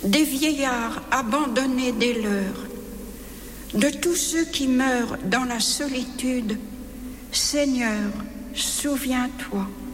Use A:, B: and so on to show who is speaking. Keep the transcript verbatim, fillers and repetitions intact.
A: des vieillards abandonnés des leurs, de tous ceux qui meurent dans la solitude. Seigneur, souviens-toi.